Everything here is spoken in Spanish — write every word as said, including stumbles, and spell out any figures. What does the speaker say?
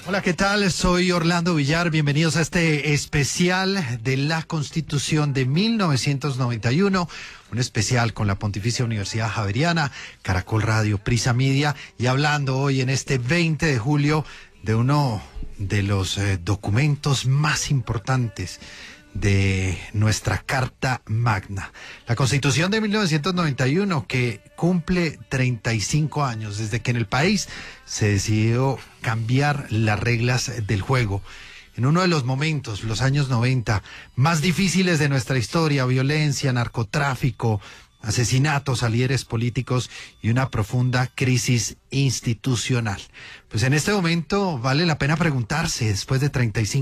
Hola, ¿qué tal? Soy Orlando Villar. Bienvenidos a este especial de la Constitución de mil novecientos noventa y uno. Un especial con la Pontificia Universidad Javeriana, Caracol Radio, Prisa Media, y hablando hoy en este veinte de julio de uno de los eh, documentos más importantes de nuestra Carta Magna, la Constitución de mil novecientos noventa y uno, que cumple treinta y cinco años desde que en el país se decidió cambiar las reglas del juego. En uno de los momentos, los años noventa, más difíciles de nuestra historia: violencia, narcotráfico, asesinatos a líderes políticos y una profunda crisis institucional. Pues en este momento vale la pena preguntarse, después de treinta y cinco